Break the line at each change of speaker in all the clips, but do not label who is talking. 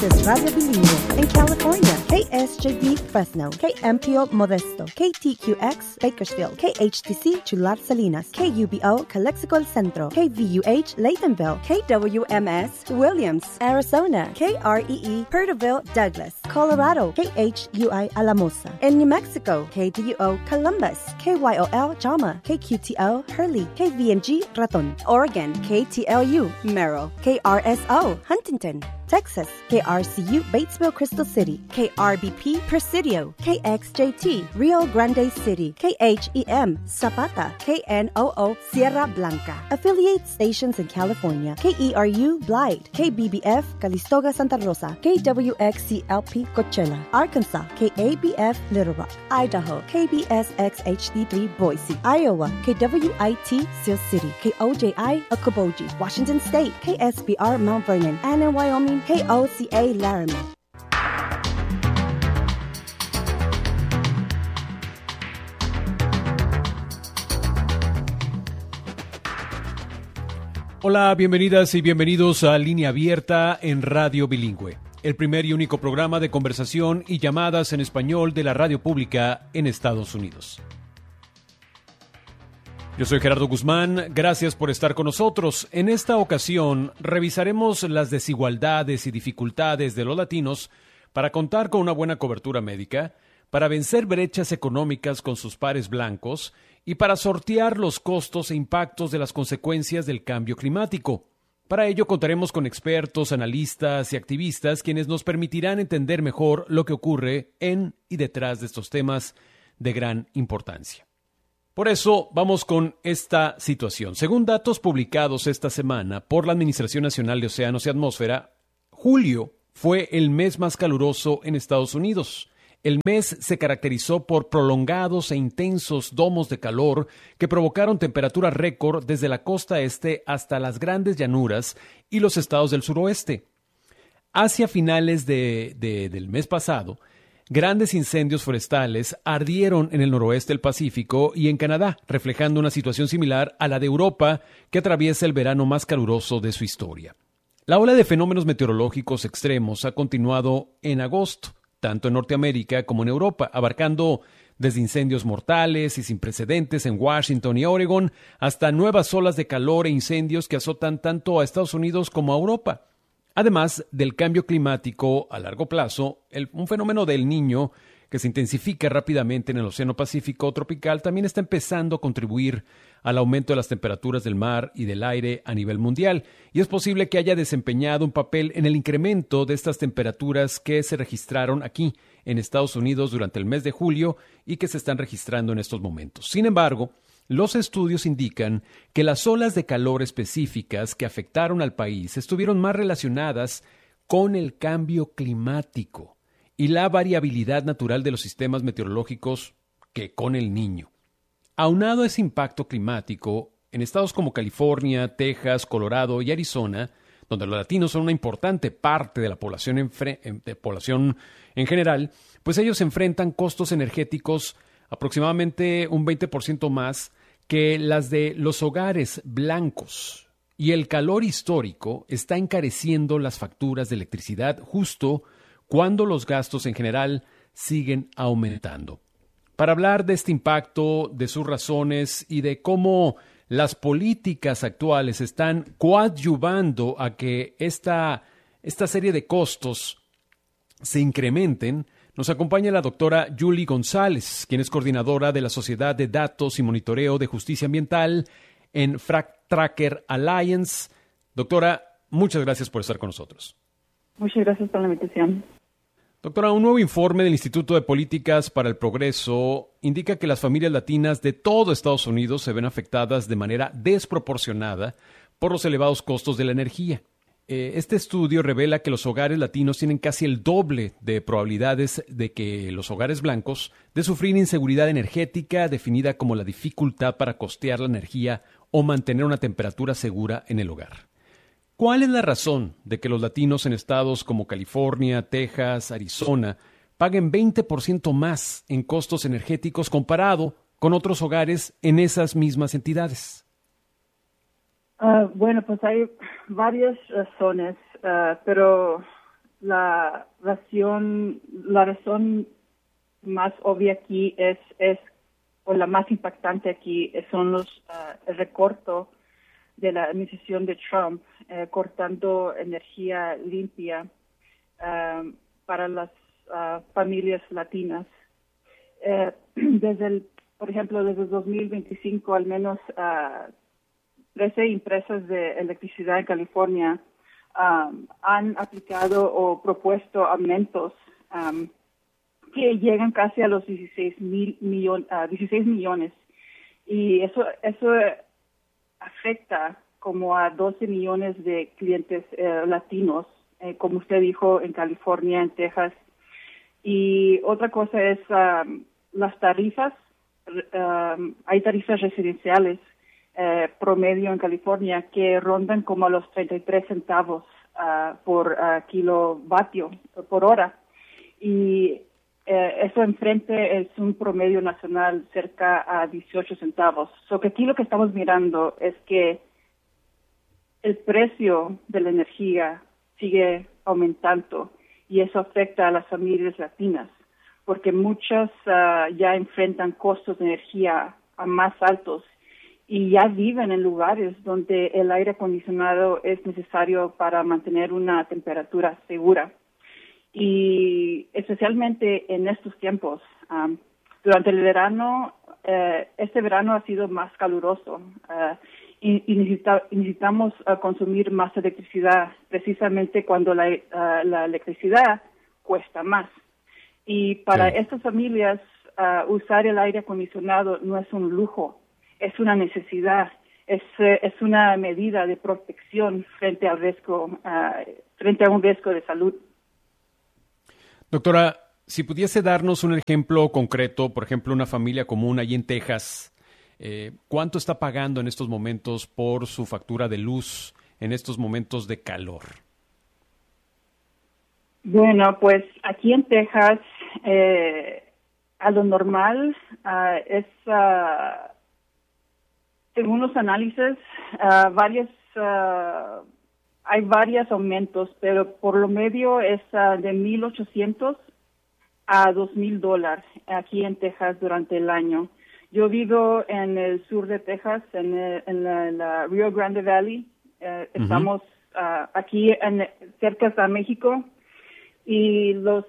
es Radio Bilingüe. En California, KSJD Fresno, KMPO Modesto, KTQX Bakersfield, KHTC Chular Salinas, KUBO Calexico El Centro, KVUH Laytonville, KWMS Williams, Arizona, KREE Perterville Douglas, Colorado, KHUI Alamosa. En New Mexico, KDUO Columbus, KYOL Jama, KQTO Hurley, KVNG Raton. Oregon, KTLU Merrill, KRSO Huntington. Texas, KRCU Batesville Crystal City, KRBP Presidio, KXJT Rio Grande City, KHEM Zapata, KNOO Sierra Blanca. Affiliate stations in California, KERU Blythe, KBBF Calistoga Santa Rosa, KWXCLP Coachella, Arkansas, KABF Little Rock, Idaho, KBSXHD3 Boise, Iowa, KWIT Seal City, KOJI Okoboji, Washington State, KSBR Mount Vernon, and in Wyoming, KOCA Laramie.
Hola, bienvenidas y bienvenidos a Línea Abierta en Radio Bilingüe, el primer y único programa de conversación y llamadas en español de la radio pública en Estados Unidos. Yo soy Gerardo Guzmán, gracias por estar con nosotros. En esta ocasión revisaremos las desigualdades y dificultades de los latinos para contar con una buena cobertura médica, para vencer brechas económicas con sus pares blancos y para sortear los costos e impactos de las consecuencias del cambio climático. Para ello contaremos con expertos, analistas y activistas quienes nos permitirán entender mejor lo que ocurre en y detrás de estos temas de gran importancia. Por eso vamos con esta situación. Según datos publicados esta semana por la Administración Nacional de Océanos y Atmósfera, julio fue el mes más caluroso en Estados Unidos. El mes se caracterizó por prolongados e intensos domos de calor que provocaron temperaturas récord desde la costa este hasta las grandes llanuras y los estados del suroeste. Hacia finales del mes pasado, grandes incendios forestales ardieron en el noroeste del Pacífico y en Canadá, reflejando una situación similar a la de Europa, que atraviesa el verano más caluroso de su historia. La ola de fenómenos meteorológicos extremos ha continuado en agosto, tanto en Norteamérica como en Europa, abarcando desde incendios mortales y sin precedentes en Washington y Oregon, hasta nuevas olas de calor e incendios que azotan tanto a Estados Unidos como a Europa. Además del cambio climático a largo plazo, un fenómeno del Niño que se intensifica rápidamente en el Océano Pacífico tropical también está empezando a contribuir al aumento de las temperaturas del mar y del aire a nivel mundial, y es posible que haya desempeñado un papel en el incremento de estas temperaturas que se registraron aquí en Estados Unidos durante el mes de julio y que se están registrando en estos momentos. Sin embargo, los estudios indican que las olas de calor específicas que afectaron al país estuvieron más relacionadas con el cambio climático y la variabilidad natural de los sistemas meteorológicos que con el Niño. Aunado a ese impacto climático, en estados como California, Texas, Colorado y Arizona, donde los latinos son una importante parte de la población en general, pues ellos enfrentan costos energéticos aproximadamente un 20% más que las de los hogares blancos. Y el calor histórico está encareciendo las facturas de electricidad justo cuando los gastos en general siguen aumentando. Para hablar de este impacto, de sus razones y de cómo las políticas actuales están coadyuvando a que esta serie de costos se incrementen, nos acompaña la doctora Julie González, quien es coordinadora de la Sociedad de Datos y Monitoreo de Justicia Ambiental en Fact Tracker Alliance. Doctora, muchas gracias por estar con nosotros.
Muchas gracias por la invitación.
Doctora, un nuevo informe del Instituto de Políticas para el Progreso indica que las familias latinas de todo Estados Unidos se ven afectadas de manera desproporcionada por los elevados costos de la energía. Este estudio revela que los hogares latinos tienen casi el doble de probabilidades de que los hogares blancos de sufrir inseguridad energética, definida como la dificultad para costear la energía o mantener una temperatura segura en el hogar. ¿Cuál es la razón de que los latinos en estados como California, Texas, Arizona paguen 20% más en costos energéticos comparado con otros hogares en esas mismas entidades?
Bueno, pues hay varias razones, pero la razón más obvia aquí o la más impactante aquí son el recorto de la administración de Trump, cortando energía limpia para las familias latinas. Por ejemplo, desde 2025, al menos 13 empresas de electricidad en California han aplicado o propuesto aumentos que llegan casi a los 16 millones. Y eso afecta como a 12 millones de clientes latinos, como usted dijo, en California, en Texas. Y otra cosa es las tarifas. Hay tarifas residenciales promedio en California que rondan como a los 33 centavos por kilovatio por hora. Y eso enfrente es un promedio nacional cerca a 18 centavos. So que aquí lo que estamos mirando es que el precio de la energía sigue aumentando y eso afecta a las familias latinas porque muchas ya enfrentan costos de energía más altos y ya viven en lugares donde el aire acondicionado es necesario para mantener una temperatura segura. Y especialmente en estos tiempos, durante el verano, este verano ha sido más caluroso y necesitamos consumir más electricidad precisamente cuando la electricidad cuesta más. Y para estas familias, usar el aire acondicionado no es un lujo, es una necesidad, es una medida de protección frente a un riesgo de salud.
Doctora, si pudiese darnos un ejemplo concreto, por ejemplo, una familia común allí en Texas, ¿cuánto está pagando en estos momentos por su factura de luz en estos momentos de calor?
Bueno, pues aquí en Texas, a lo normal es, según los análisis, hay varios aumentos, pero por lo medio es de $1,800 a $2,000 aquí en Texas durante el año. Yo vivo en el sur de Texas, en la Rio Grande Valley. Estamos aquí cerca de México y los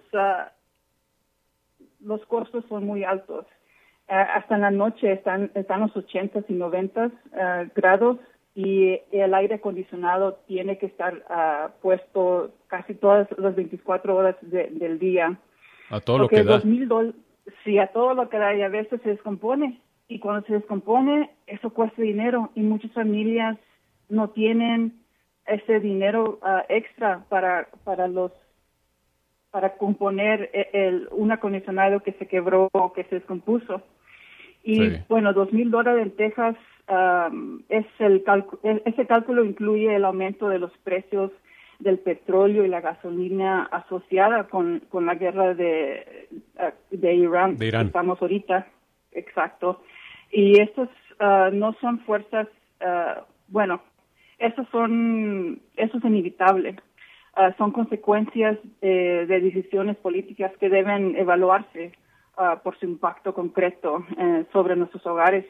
costos son muy altos. Hasta en la noche están los 80 y 90 grados. Y el aire acondicionado tiene que estar puesto casi todas las 24 horas del día.
A todo lo que da.
Sí, a todo lo que da y a veces se descompone. Y cuando se descompone, eso cuesta dinero. Y muchas familias no tienen ese dinero extra para componer un acondicionado que se quebró o que se descompuso. Y bueno, $2,000 en Texas, ese cálculo incluye el aumento de los precios del petróleo y la gasolina asociada con la guerra de Irán.
De Irán.
Estamos ahorita, exacto. Y estos no son fuerzas, eso es inevitable. Son consecuencias de decisiones políticas que deben evaluarse por su impacto concreto sobre nuestros hogares.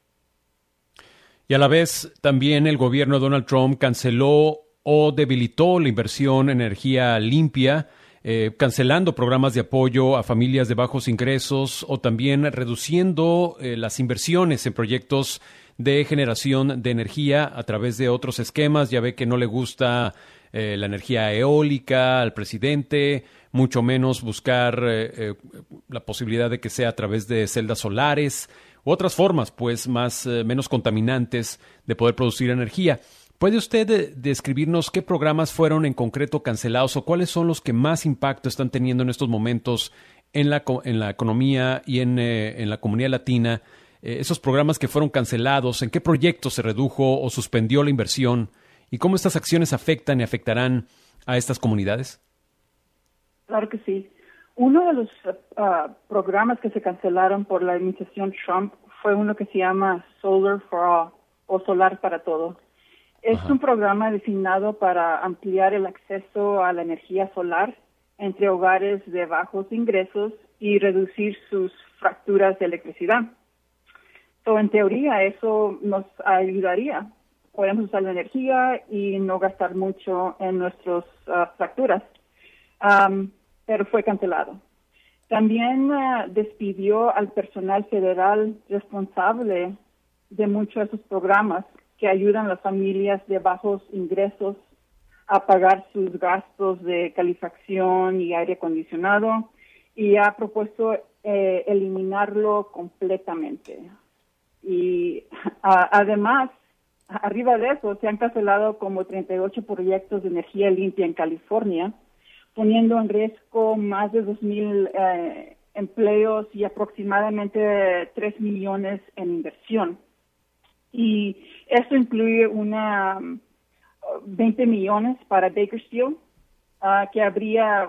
Y a la vez, también el gobierno de Donald Trump canceló o debilitó la inversión en energía limpia, cancelando programas de apoyo a familias de bajos ingresos o también reduciendo las inversiones en proyectos de generación de energía a través de otros esquemas. Ya ve que no le gusta la energía eólica al presidente, mucho menos buscar la posibilidad de que sea a través de celdas solares u otras formas, pues, menos contaminantes de poder producir energía. ¿Puede usted describirnos qué programas fueron en concreto cancelados o cuáles son los que más impacto están teniendo en estos momentos en la economía y en la comunidad latina? Esos programas que fueron cancelados, ¿en qué proyectos se redujo o suspendió la inversión? ¿Y cómo estas acciones afectan y afectarán a estas comunidades?
Claro que sí. Uno de los programas que se cancelaron por la administración Trump fue uno que se llama Solar for All, o Solar para Todo. Es un programa diseñado para ampliar el acceso a la energía solar entre hogares de bajos ingresos y reducir sus fracturas de electricidad. En teoría, eso nos ayudaría. Podemos usar la energía y no gastar mucho en nuestras facturas. Pero fue cancelado. También despidió al personal federal responsable de muchos de esos programas que ayudan a las familias de bajos ingresos a pagar sus gastos de calefacción y aire acondicionado, y ha propuesto eliminarlo completamente. Y además, arriba de eso, se han cancelado como 38 proyectos de energía limpia en California, poniendo en riesgo más de 2,000 empleos y aproximadamente 3 millones en inversión. Y esto incluye 20 millones para Bakersfield, que habría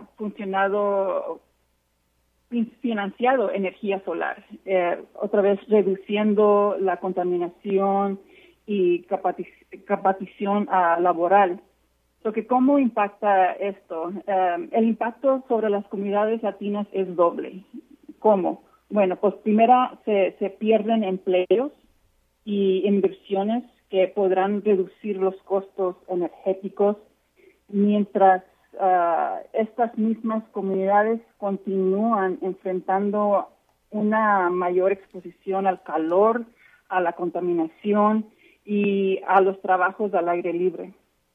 financiado energía solar, otra vez reduciendo la contaminación y capacitación laboral. ¿Cómo impacta esto? El impacto sobre las comunidades latinas es doble. ¿Cómo? Bueno, pues primero se pierden empleos y inversiones que podrán reducir los costos energéticos, mientras estas mismas comunidades continúan enfrentando una mayor exposición al calor, a la contaminación y a los trabajos al aire libre.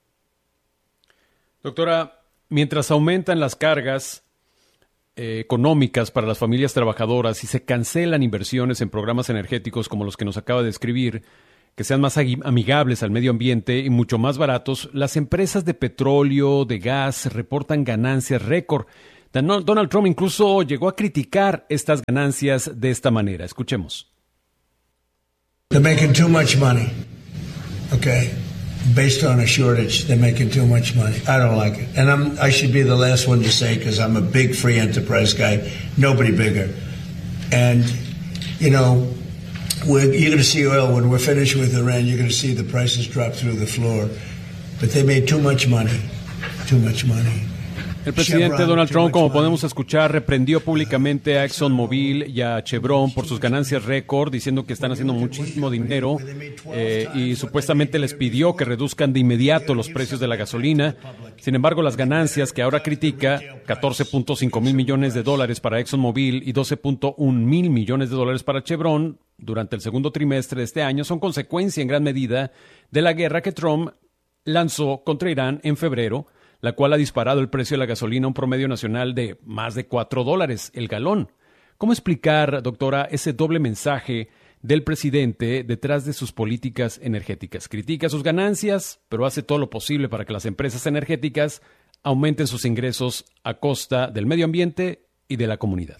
Doctora, mientras aumentan las cargas económicas para las familias trabajadoras y se cancelan inversiones en programas energéticos como los que nos acaba de describir, que sean más amigables al medio ambiente y mucho más baratos, las empresas de petróleo, de gas, reportan ganancias récord. Donald Trump incluso llegó a criticar estas ganancias de esta manera. Escuchemos.
They're making too much money, okay? Based on a shortage, they're making too much money. I don't like it. And I should be the last one to say, because I'm a big free enterprise guy, nobody bigger. And, you know, you're going to see oil, when we're finished with Iran, you're going to see the prices drop through the floor. But they made too much money, too much money.
El presidente Donald Trump, como podemos escuchar, reprendió públicamente a ExxonMobil y a Chevron por sus ganancias récord, diciendo que están haciendo muchísimo dinero y supuestamente les pidió que reduzcan de inmediato los precios de la gasolina. Sin embargo, las ganancias que ahora critica, 14.5 mil millones de dólares para ExxonMobil y 12.1 mil millones de dólares para Chevron durante el segundo trimestre de este año, son consecuencia en gran medida de la guerra que Trump lanzó contra Irán en febrero, la cual ha disparado el precio de la gasolina a un promedio nacional de más de $4 el galón. ¿Cómo explicar, doctora, ese doble mensaje del presidente detrás de sus políticas energéticas? Critica sus ganancias, pero hace todo lo posible para que las empresas energéticas aumenten sus ingresos a costa del medio ambiente y de la comunidad.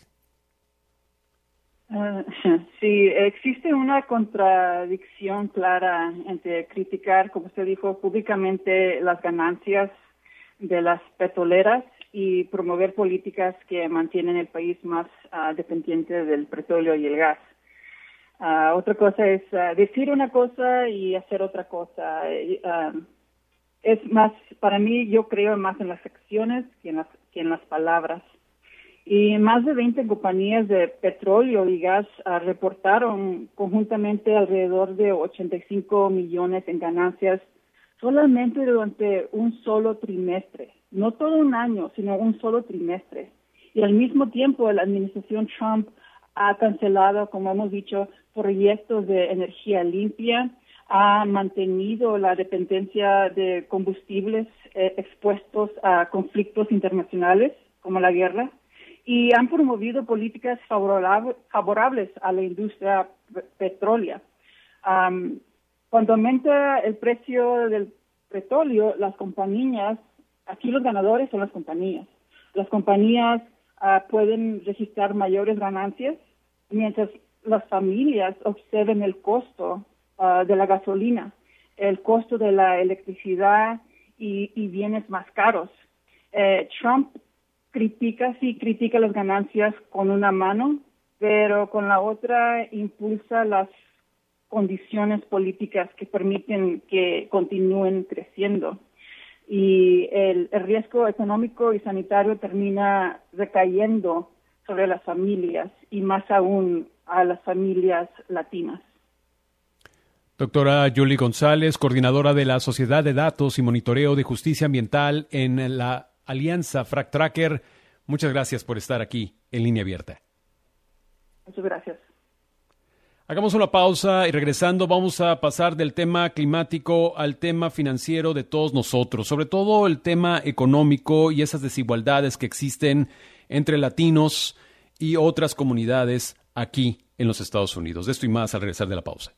Sí, existe una contradicción clara entre criticar, como usted dijo, públicamente las ganancias de las petroleras y promover políticas que mantienen el país más dependiente del petróleo y el gas. Otra cosa es decir una cosa y hacer otra cosa. Es más, para mí, yo creo más en las acciones que en las palabras. Y más de 20 compañías de petróleo y gas reportaron conjuntamente alrededor de 85 millones en ganancias solamente durante un solo trimestre. No todo un año, sino un solo trimestre. Y al mismo tiempo, la administración Trump ha cancelado, como hemos dicho, proyectos de energía limpia, ha mantenido la dependencia de combustibles expuestos a conflictos internacionales, como la guerra, y han promovido políticas favorables a la industria petrolera. Cuando aumenta el precio del petróleo, las compañías, aquí los ganadores son las compañías. Las compañías pueden registrar mayores ganancias, mientras las familias observen el costo de la gasolina, el costo de la electricidad y bienes más caros. Trump critica las ganancias con una mano, pero con la otra impulsa las condiciones políticas que permiten que continúen creciendo. Y el riesgo económico y sanitario termina recayendo sobre las familias y más aún a las familias latinas.
Doctora Julie González, coordinadora de la Sociedad de Datos y Monitoreo de Justicia Ambiental en la Alianza Frac Tracker, muchas gracias por estar aquí en Línea Abierta.
Muchas gracias.
Hagamos una pausa y regresando vamos a pasar del tema climático al tema financiero de todos nosotros, sobre todo el tema económico y esas desigualdades que existen entre latinos y otras comunidades aquí en los Estados Unidos. De esto y más al regresar de la pausa.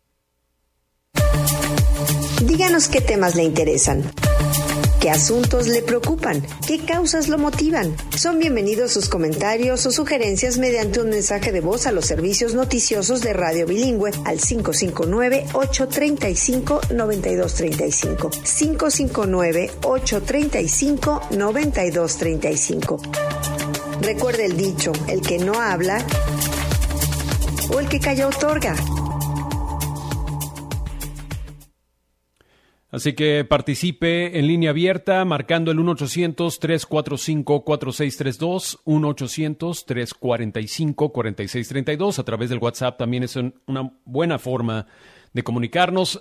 Díganos qué temas le interesan, qué asuntos le preocupan, qué causas lo motivan. Son bienvenidos sus comentarios o sugerencias mediante un mensaje de voz a los servicios noticiosos de Radio Bilingüe al 559-835-9235. 559-835-9235. Recuerde el dicho, el que no habla o el que calla otorga.
Así que participe en Línea Abierta marcando el 1-800-345-4632, 1-800-345-4632. A través del WhatsApp también es una buena forma de comunicarnos,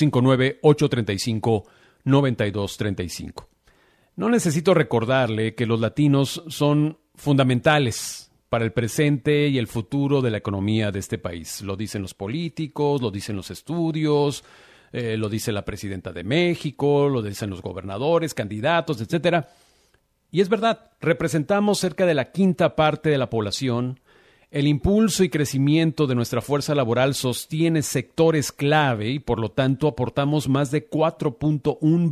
559-835-9235. No necesito recordarle que los latinos son fundamentales para el presente y el futuro de la economía de este país. Lo dicen los políticos, lo dicen los estudios, lo dice la presidenta de México, lo dicen los gobernadores, candidatos, etcétera. Y es verdad, representamos cerca de la quinta parte de la población. El impulso y crecimiento de nuestra fuerza laboral sostiene sectores clave y por lo tanto aportamos más de 4.1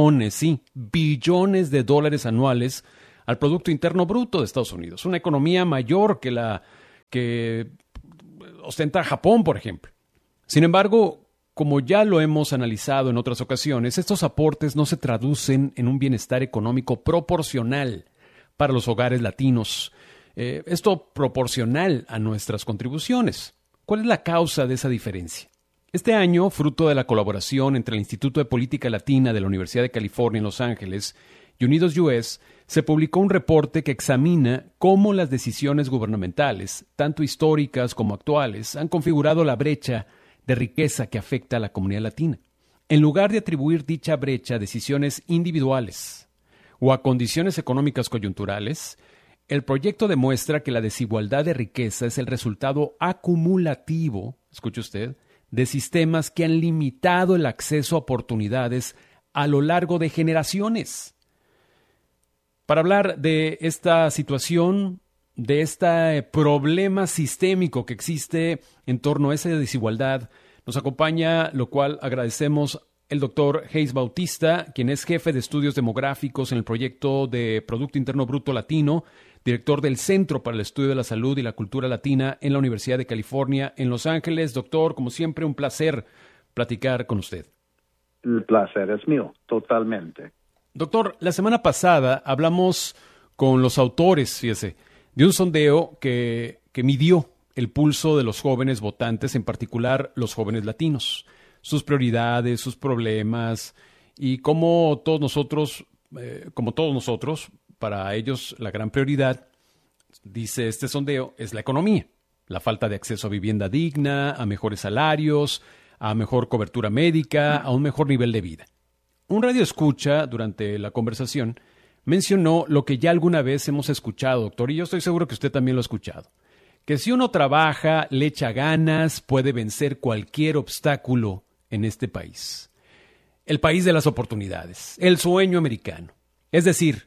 billones de dólares anuales al Producto Interno Bruto de Estados Unidos. Una economía mayor que la que ostenta Japón, por ejemplo. Sin embargo, como ya lo hemos analizado en otras ocasiones, estos aportes no se traducen en un bienestar económico proporcional para los hogares latinos. Esto proporcional a nuestras contribuciones. ¿Cuál es la causa de esa diferencia? Este año, fruto de la colaboración entre el Instituto de Política Latina de la Universidad de California en Los Ángeles y Unidos US, se publicó un reporte que examina cómo las decisiones gubernamentales, tanto históricas como actuales, han configurado la brecha de riqueza que afecta a la comunidad latina. En lugar de atribuir dicha brecha a decisiones individuales o a condiciones económicas coyunturales, el proyecto demuestra que la desigualdad de riqueza es el resultado acumulativo, escuche usted, de sistemas que han limitado el acceso a oportunidades a lo largo de generaciones. Para hablar de esta situación, de este problema sistémico que existe en torno a esa desigualdad, nos acompaña, lo cual agradecemos, el doctor Hayes Bautista, quien es jefe de estudios demográficos en el proyecto de Producto Interno Bruto Latino, director del Centro para el Estudio de la Salud y la Cultura Latina en la Universidad de California en Los Ángeles. Doctor, como siempre, un placer platicar con usted.
El placer es mío, totalmente.
Doctor, la semana pasada hablamos con los autores, fíjese, de un sondeo que midió el pulso de los jóvenes votantes, en particular los jóvenes latinos, sus prioridades, sus problemas y cómo todos nosotros, para ellos la gran prioridad, dice este sondeo, es la economía, la falta de acceso a vivienda digna, a mejores salarios, a mejor cobertura médica, a un mejor nivel de vida. Un radioescucha durante la conversación mencionó lo que ya alguna vez hemos escuchado, doctor, y yo estoy seguro que usted también lo ha escuchado, que si uno trabaja, le echa ganas, puede vencer cualquier obstáculo en este país. El país de las oportunidades, el sueño americano. Es decir,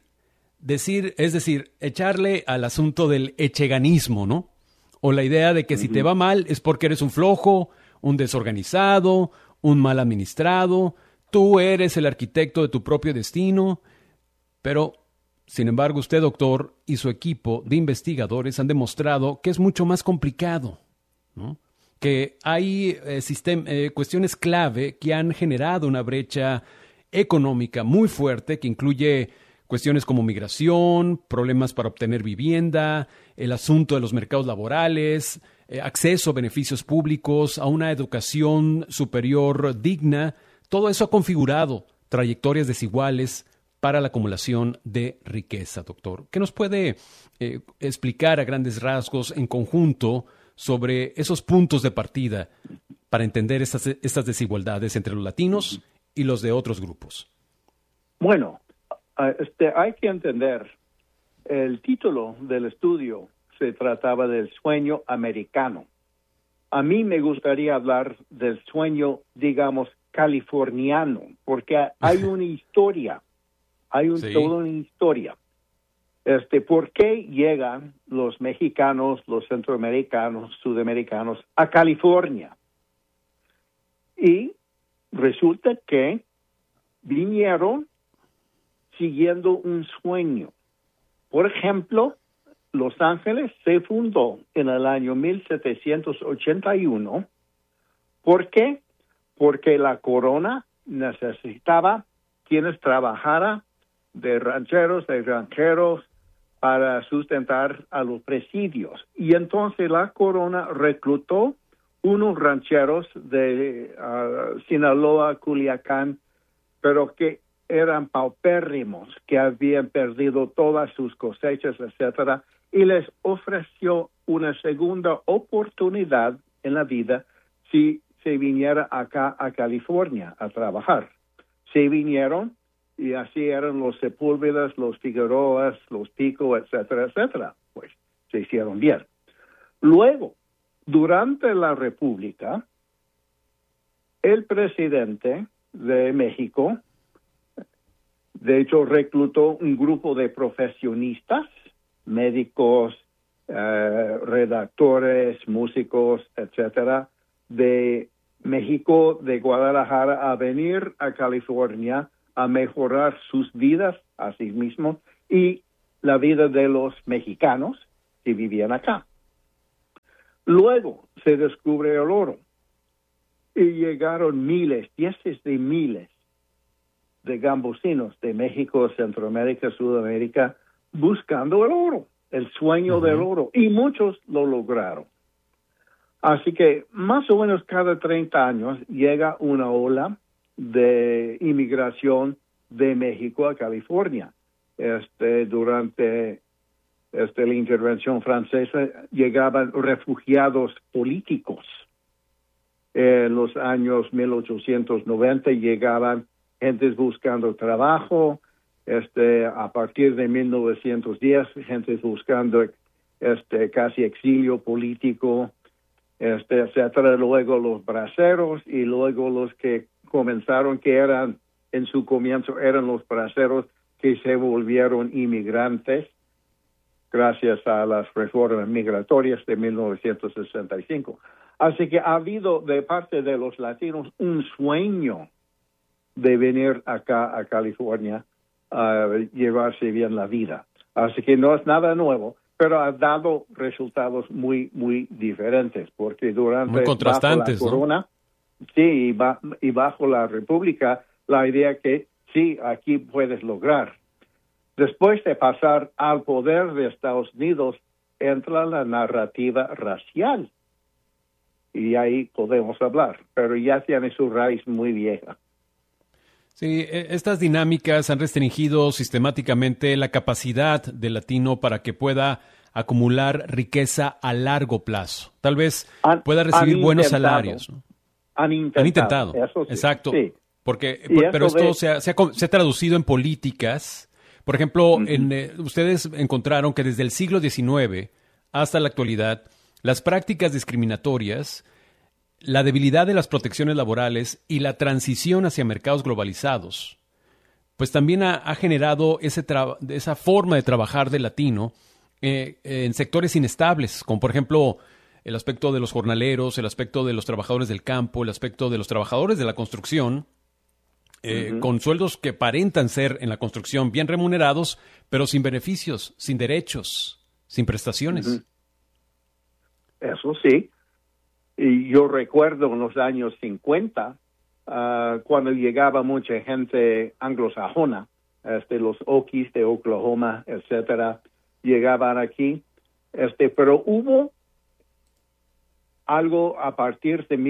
echarle al asunto del echeganismo, ¿no? O la idea de que si te va mal es porque eres un flojo, un desorganizado, un mal administrado, tú eres el arquitecto de tu propio destino. Pero, sin embargo, usted, doctor, y su equipo de investigadores han demostrado que es mucho más complicado, ¿no? Que hay cuestiones clave que han generado una brecha económica muy fuerte que incluye cuestiones como migración, problemas para obtener vivienda, el asunto de los mercados laborales, acceso a beneficios públicos, a una educación superior digna. Todo eso ha configurado trayectorias desiguales para la acumulación de riqueza, doctor. ¿Qué nos puede explicar a grandes rasgos en conjunto sobre esos puntos de partida para entender estas desigualdades entre los latinos y los de otros grupos?
Bueno, hay que entender, el título del estudio se trataba del sueño americano. A mí me gustaría hablar del sueño, digamos, californiano, porque hay una historia, toda una historia. ¿Por qué llegan los mexicanos, los centroamericanos, sudamericanos a California? Y resulta que vinieron siguiendo un sueño. Por ejemplo, Los Ángeles se fundó en el año 1781. ¿Por qué? Porque la corona necesitaba quienes trabajaran de rancheros, de granjeros, para sustentar a los presidios. Y entonces la corona reclutó unos rancheros de Sinaloa, Culiacán, pero que eran paupérrimos, que habían perdido todas sus cosechas, etcétera, y les ofreció una segunda oportunidad en la vida si se viniera acá a California a trabajar. Se vinieron y así eran los Sepúlvedas, los Figueroas, los Pico, etcétera, etcétera. Pues se hicieron bien. Luego, durante la República, el presidente de México, de hecho, reclutó un grupo de profesionistas, médicos, redactores, músicos, etcétera, de México, de Guadalajara, a venir a California a mejorar sus vidas a sí mismos y la vida de los mexicanos que vivían acá. Luego se descubre el oro y llegaron miles, diez de miles de gambusinos de México, Centroamérica, Sudamérica, buscando el oro, el sueño del oro, y muchos lo lograron. Así que más o menos cada 30 años llega una ola de inmigración de México a California. Durante la intervención francesa llegaban refugiados políticos. En los años 1890 llegaban gentes buscando trabajo. A partir de 1910, gentes buscando casi exilio político, etcétera. Luego los braceros y luego los que comenzaron, que eran en su comienzo eran los braceros que se volvieron inmigrantes gracias a las reformas migratorias de 1965. Así que ha habido de parte de los latinos un sueño de venir acá a California a llevarse bien la vida. Así que no es nada nuevo, pero ha dado resultados muy, muy diferentes, porque durante
muy contrastantes,
bajo la corona, ¿no? Sí, y bajo la República, la idea que sí, aquí puedes lograr. Después de pasar al poder de Estados Unidos, entra la narrativa racial. Y ahí podemos hablar, pero ya tiene su raíz muy vieja.
Sí, estas dinámicas han restringido sistemáticamente la capacidad del latino para que pueda acumular riqueza a largo plazo. Tal vez pueda recibir buenos salarios, ¿no?
Han intentado.
Eso sí, exacto.
Sí.
Pero esto se ha traducido en políticas. Por ejemplo, ustedes encontraron que desde el siglo XIX hasta la actualidad, las prácticas discriminatorias, la debilidad de las protecciones laborales y la transición hacia mercados globalizados, pues también ha generado esa forma de trabajar del latino en sectores inestables, como por ejemplo el aspecto de los jornaleros, el aspecto de los trabajadores del campo, el aspecto de los trabajadores de la construcción, con sueldos que aparentan ser en la construcción bien remunerados, pero sin beneficios, sin derechos, sin prestaciones.
Eso sí. Y yo recuerdo en los años 50, cuando llegaba mucha gente anglosajona los Okies de Oklahoma, etcétera, llegaban aquí. Pero hubo algo a partir de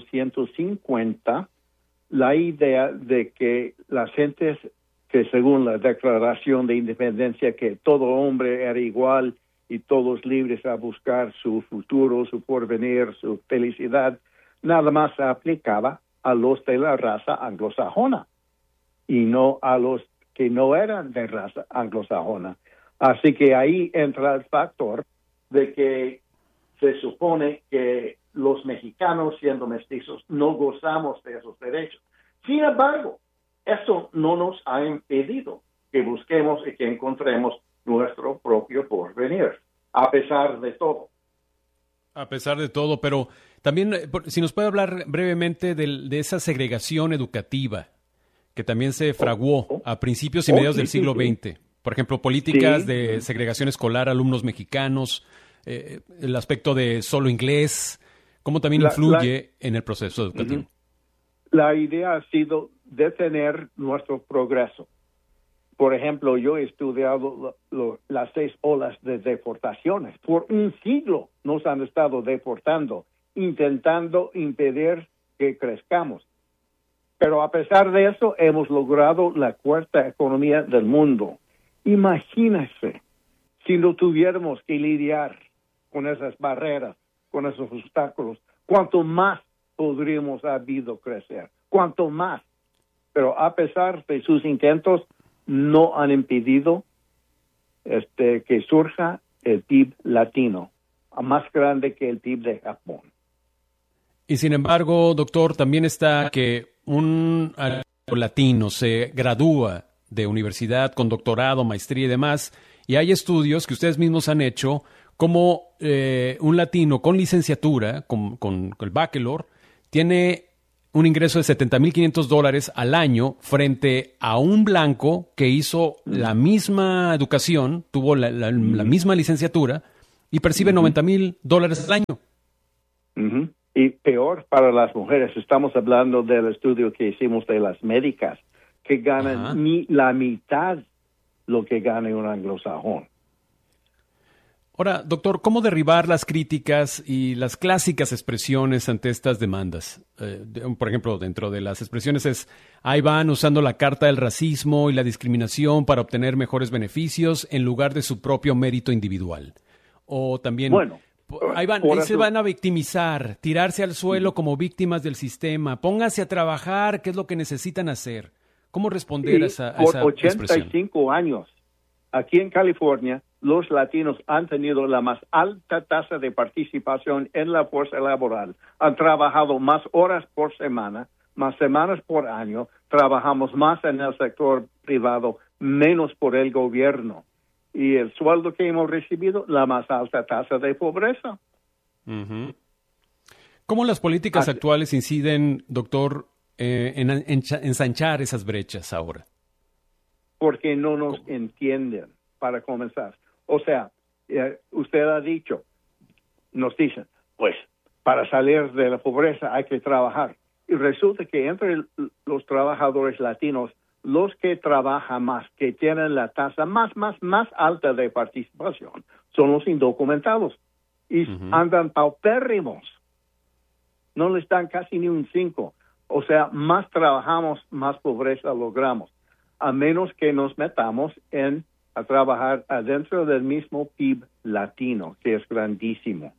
1850, la idea de que las gentes que según la Declaración de Independencia, que todo hombre era igual y todos libres a buscar su futuro, su porvenir, su felicidad, nada más se aplicaba a los de la raza anglosajona y no a los que no eran de raza anglosajona. Así que ahí entra el factor de que se supone que los mexicanos, siendo mestizos, no gozamos de esos derechos. Sin embargo, eso no nos ha impedido que busquemos y que encontremos nuestro propio porvenir, a pesar de todo.
A pesar de todo, pero también, si nos puede hablar brevemente de esa segregación educativa que también se fraguó a principios y mediados del siglo XX. Por ejemplo, políticas de segregación escolar, alumnos mexicanos, el aspecto de solo inglés, cómo también influye en el proceso educativo.
La idea ha sido detener nuestro progreso. Por ejemplo, yo he estudiado las 6 olas de deportaciones. Por un siglo nos han estado deportando, intentando impedir que crezcamos. Pero a pesar de eso, hemos logrado la 4ª economía del mundo. Imagínense si no tuviéramos que lidiar con esas barreras, con esos obstáculos, cuánto más podríamos haber crecer, cuánto más. Pero a pesar de sus intentos, no han impedido que surja el PIB latino, más grande que el PIB de Japón.
Y sin embargo, doctor, también está que un latino se gradúa de universidad con doctorado, maestría y demás, y hay estudios que ustedes mismos han hecho como un latino con licenciatura, con el bachelor, tiene un ingreso de $70,500 al año frente a un blanco que hizo la misma educación, tuvo la misma licenciatura y percibe $90,000 al año.
Y peor para las mujeres. Estamos hablando del estudio que hicimos de las médicas, que ganan ni la mitad lo que gana un anglosajón.
Ahora, doctor, ¿cómo derribar las críticas y las clásicas expresiones ante estas demandas? Por ejemplo, dentro de las expresiones es, ahí van usando la carta del racismo y la discriminación para obtener mejores beneficios en lugar de su propio mérito individual. O también, ahí se van a victimizar, tirarse al suelo como víctimas del sistema, pónganse a trabajar, ¿qué es lo que necesitan hacer? ¿Cómo responder a esa expresión?
Por 85 años, aquí en California, los latinos han tenido la más alta tasa de participación en la fuerza laboral. Han trabajado más horas por semana, más semanas por año. Trabajamos más en el sector privado, menos por el gobierno. Y el sueldo que hemos recibido, la más alta tasa de pobreza.
¿Cómo las políticas actuales inciden, doctor, en ensanchar esas brechas ahora?
Porque no nos entienden, para comenzar. O sea, usted ha dicho, nos dicen, pues, para salir de la pobreza hay que trabajar. Y resulta que entre los trabajadores latinos, los que trabajan más, que tienen la tasa más alta de participación, son los indocumentados. Y andan paupérrimos. No les dan casi ni un 5. O sea, más trabajamos, más pobreza logramos. A menos que nos metamos a trabajar adentro del mismo PIB latino, que es grandísimo.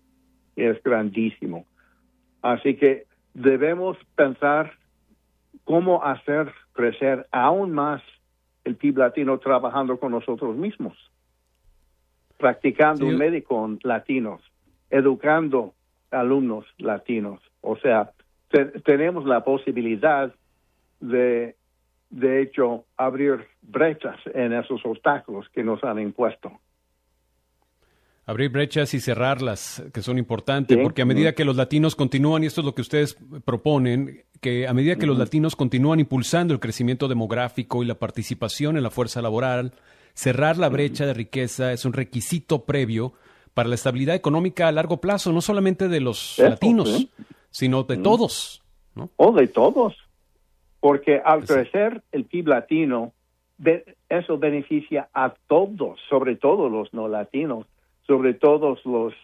Así que debemos pensar cómo hacer crecer aún más el PIB latino trabajando con nosotros mismos, practicando un médico con latinos, educando alumnos latinos. O sea, tenemos la posibilidad de hecho, abrir brechas en esos obstáculos que nos han impuesto.
Abrir brechas y cerrarlas, que son importantes, porque a medida que los latinos continúan, y esto es lo que ustedes proponen, que a medida que los latinos continúan impulsando el crecimiento demográfico y la participación en la fuerza laboral, cerrar la brecha de riqueza es un requisito previo para la estabilidad económica a largo plazo, no solamente de los latinos, sino de todos, ¿no?
De todos. Porque al crecer el PIB latino, eso beneficia a todos, sobre todo los no latinos, sobre todos los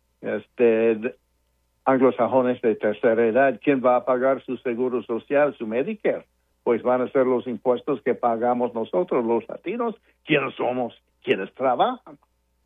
anglosajones de tercera edad. ¿Quién va a pagar su seguro social, su Medicare? Pues van a ser los impuestos que pagamos nosotros, los latinos, quienes somos, quienes trabajan.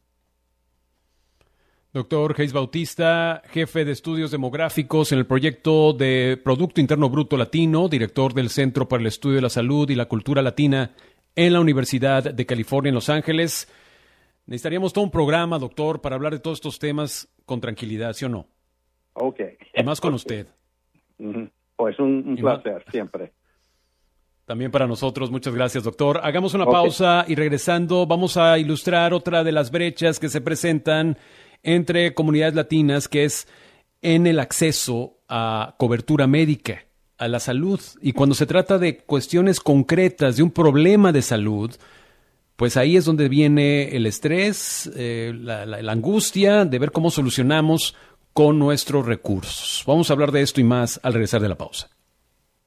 Doctor Geis Bautista, jefe de estudios demográficos en el proyecto de Producto Interno Bruto Latino, director del Centro para el Estudio de la Salud y la Cultura Latina en la Universidad de California en Los Ángeles. Necesitaríamos todo un programa, doctor, para hablar de todos estos temas con tranquilidad, ¿sí o no?
Ok.
Y más con usted.
Pues un placer, siempre.
También para nosotros, muchas gracias, doctor. Hagamos una pausa y regresando vamos a ilustrar otra de las brechas que se presentan entre comunidades latinas, que es en el acceso a cobertura médica, a la salud. Y cuando se trata de cuestiones concretas, de un problema de salud, pues ahí es donde viene el estrés, la angustia de ver cómo solucionamos con nuestros recursos. Vamos a hablar de esto y más al regresar de la pausa.